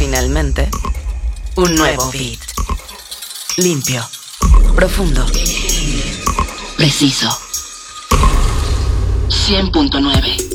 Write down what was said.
finalmente, un nuevo beat. Limpio, profundo, preciso. 100.9